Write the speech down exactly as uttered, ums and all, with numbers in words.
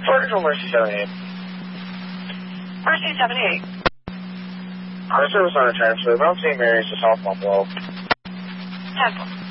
Fort Control Mercy seventy-eight. Mercy seventy-eight. Our service on a transfer. Mount Saint Mary's to South Buffalo. Temple.